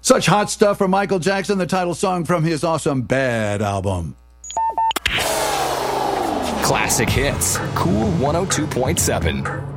Such hot stuff from Michael Jackson, the title song from his awesome Bad album. Classic hits. Cool 102.7.